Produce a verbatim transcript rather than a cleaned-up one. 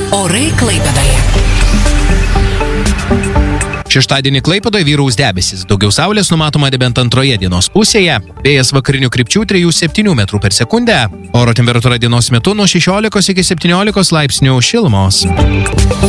Orai Klaipėdoje. Šeštadienį Klaipėdoje vyraus debesis, daugiau saulės numatoma nebent antroje dienos pusėje, vėjas vakarinių krypčių trijų septynių metrų per sekundę, oro temperatūra dienos metu nuo šešiolikos iki septyniolikos laipsnių šilumos.